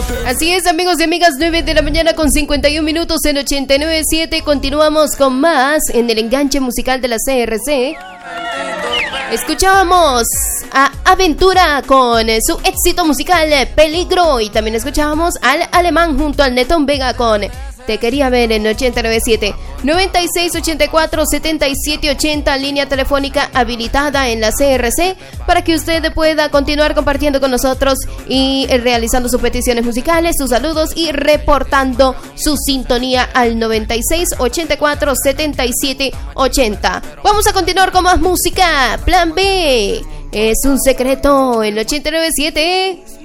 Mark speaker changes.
Speaker 1: Así es, amigos y amigas, 9 de la mañana con 51 minutos en 89.7. Continuamos con más en el enganche musical de la CRC. Escuchábamos a Aventura con su éxito musical Peligro, y también escuchábamos al Alemán junto al Netón Vega con Te Quería Ver en 89.7. 9684-7780, línea telefónica habilitada en la CRC para que usted pueda continuar compartiendo con nosotros y realizando sus peticiones musicales, sus saludos y reportando su sintonía al 9684-7780. Vamos a continuar con más música. Plan B es un secreto en 89.7.